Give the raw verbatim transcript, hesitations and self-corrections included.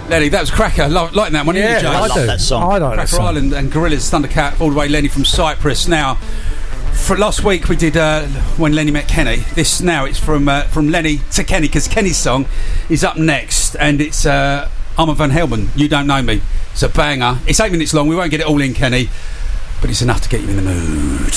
Lenny, that was cracker. Like, like that one, Yeah, isn't it, Joe? I I love do. that song. I like that Cracker song. Island and Gorillaz, Thundercat, all the way Lenny from Cyprus. Now, for last week we did uh, When Lenny Met Kenny. This now it's from uh, from Lenny to Kenny, because Kenny's song is up next, and it's uh, Armand Van Helden, You Don't Know Me. It's a banger. It's eight minutes long. We won't get it all in, Kenny, but it's enough to get you in the mood.